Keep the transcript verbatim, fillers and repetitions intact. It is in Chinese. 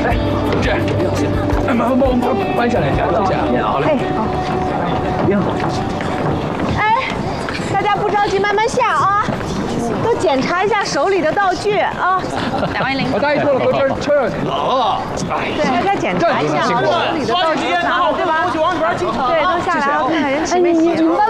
哎，这，哎，麻烦帮我们搬下来一下，谢谢啊。好嘞。 哎，好。 你好。 哎，大家不着急，慢慢下啊。都检查一下手里的道具啊。 两位领导。 我答应错了，都这这冷。 对，大家检查一下啊，手里的道具拿好，对吧？对，都下来啊，看看人齐没齐。